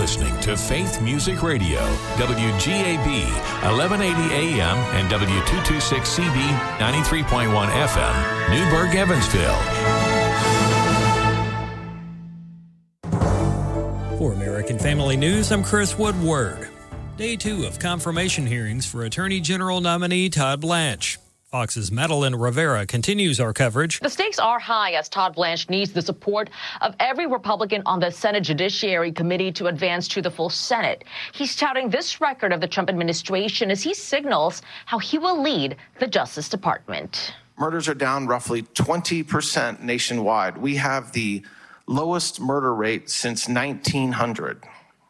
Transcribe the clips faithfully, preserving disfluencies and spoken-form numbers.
listening to Faith Music Radio, W G A B, eleven eighty A M and W two twenty-six C B, ninety-three point one F M, Newburgh, Evansville. For American Family News, I'm Chris Woodward. Day two of confirmation hearings for Attorney General nominee Todd Blanche. Fox's Madeline Rivera continues our coverage. The stakes are high as Todd Blanche needs the support of every Republican on the Senate Judiciary Committee to advance to the full Senate. He's touting this record of the Trump administration as he signals how he will lead the Justice Department. Murders are down roughly twenty percent nationwide. We have the lowest murder rate since nineteen hundred.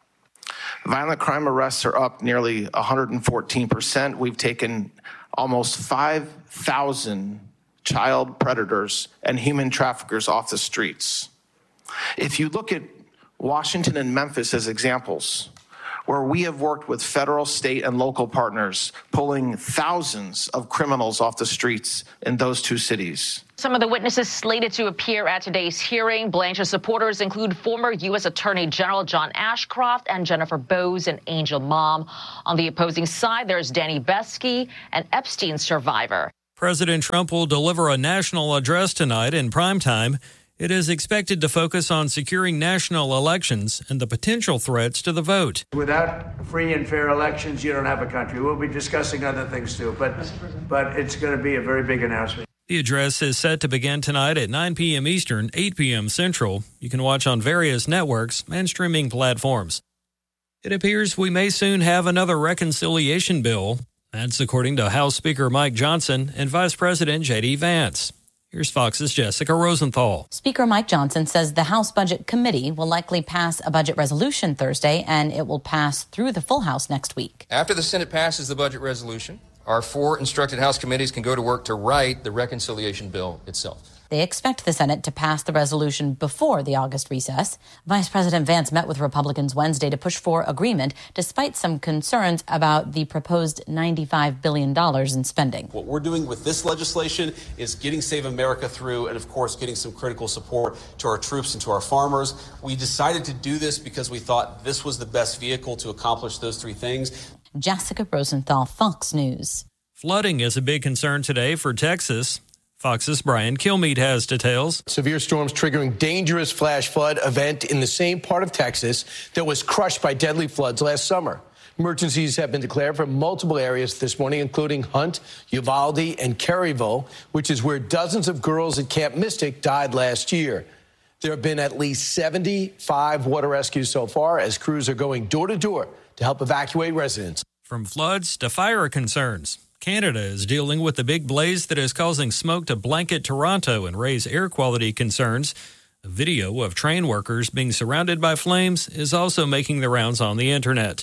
Violent crime arrests are up nearly one hundred fourteen percent. We've taken almost five thousand child predators and human traffickers off the streets. If you look at Washington and Memphis as examples, where we have worked with federal, state, and local partners, pulling thousands of criminals off the streets in those two cities. Some of the witnesses slated to appear at today's hearing. Blanche's supporters include former U S Attorney General John Ashcroft and Jennifer Bowes, an Angel mom. On the opposing side, there's Danny Beskey, an Epstein survivor. President Trump will deliver a national address tonight in primetime. It is expected to focus on securing national elections and the potential threats to the vote. Without free and fair elections, you don't have a country. We'll be discussing other things too, but but it's going to be a very big announcement. The address is set to begin tonight at nine p.m. Eastern, eight p.m. Central. You can watch on various networks and streaming platforms. It appears we may soon have another reconciliation bill. That's according to House Speaker Mike Johnson and Vice President J D. Vance. Here's Fox's Jessica Rosenthal. Speaker Mike Johnson says the House Budget Committee will likely pass a budget resolution Thursday, and it will pass through the full House next week. After the Senate passes the budget resolution, our four instructed House committees can go to work to write the reconciliation bill itself. They expect the Senate to pass the resolution before the August recess. Vice President Vance met with Republicans Wednesday to push for agreement, despite some concerns about the proposed ninety-five billion dollars in spending. What we're doing with this legislation is getting Save America through and, of course, getting some critical support to our troops and to our farmers. We decided to do this because we thought this was the best vehicle to accomplish those three things. Jessica Rosenthal, Fox News. Flooding is a big concern today for Texas. Fox's Brian Kilmeade has details. Severe storms triggering dangerous flash flood event in the same part of Texas that was crushed by deadly floods last summer. Emergencies have been declared for multiple areas this morning, including Hunt, Uvalde, and Caryville, which is where dozens of girls at Camp Mystic died last year. There have been at least seventy-five water rescues so far as crews are going door to door to help evacuate residents. From floods to fire concerns, Canada is dealing with the big blaze that is causing smoke to blanket Toronto and raise air quality concerns. A video of train workers being surrounded by flames is also making the rounds on the internet.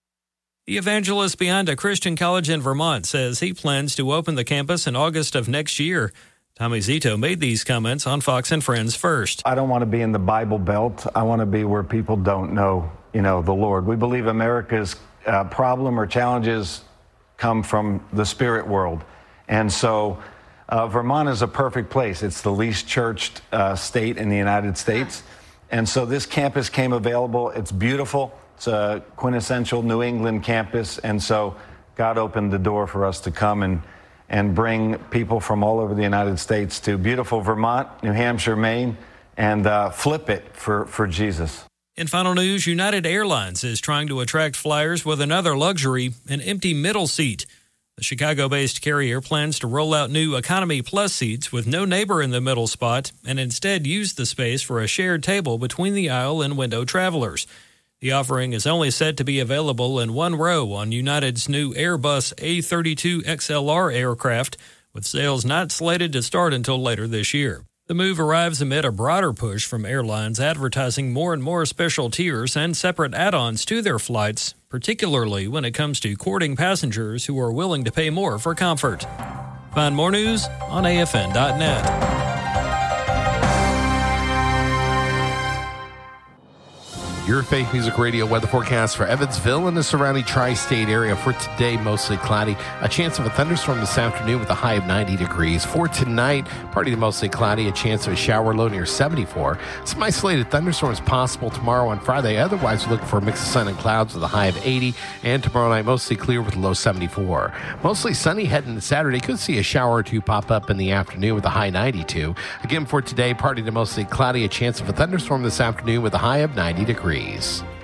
The evangelist behind a Christian college in Vermont says he plans to open the campus in August of next year. Tommy Zito made these comments on Fox and Friends First. I don't want to be in the Bible Belt. I want to be where people don't know, you know, the Lord. We believe America's uh, problem or challenges come from the spirit world. And so uh, Vermont is a perfect place. It's the least churched uh, state in the United States. And so this campus came available. It's beautiful. It's a quintessential New England campus. And so God opened the door for us to come and, and bring people from all over the United States to beautiful Vermont, New Hampshire, Maine, and uh, flip it for, for Jesus. In final news, United Airlines is trying to attract flyers with another luxury, an empty middle seat. The Chicago-based carrier plans to roll out new Economy Plus seats with no neighbor in the middle spot and instead use the space for a shared table between the aisle and window travelers. The offering is only set to be available in one row on United's new Airbus A thirty-two X L R aircraft, with sales not slated to start until later this year. The move arrives amid a broader push from airlines advertising more and more special tiers and separate add-ons to their flights, particularly when it comes to courting passengers who are willing to pay more for comfort. Find more news on A F N dot net. Your Faith Music Radio weather forecast for Evansville and the surrounding tri-state area. For today, mostly cloudy. A chance of a thunderstorm this afternoon with a high of ninety degrees. For tonight, partly to mostly cloudy. A chance of a shower low near seventy-four. Some isolated thunderstorms possible tomorrow on Friday. Otherwise, we're looking for a mix of sun and clouds with a high of eighty. And tomorrow night, mostly clear with a low seventy-four. Mostly sunny heading to Saturday. Could see a shower or two pop up in the afternoon with a high ninety-two. Again, for today, partly to mostly cloudy. A chance of a thunderstorm this afternoon with a high of ninety degrees.